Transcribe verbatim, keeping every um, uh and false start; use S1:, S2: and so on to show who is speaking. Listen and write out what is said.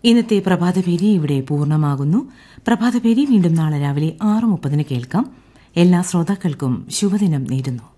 S1: ഇന്നത്തെ പ്രഭാതപേരി ഇവിടെ പൂർണ്ണമാകുന്നു. പ്രഭാതപേരി വീണ്ടും നാളെ രാവിലെ ആറ് മുപ്പതിന് കേൾക്കാം. എല്ലാ ശ്രോതാക്കൾക്കും ശുഭദിനം നേരുന്നു.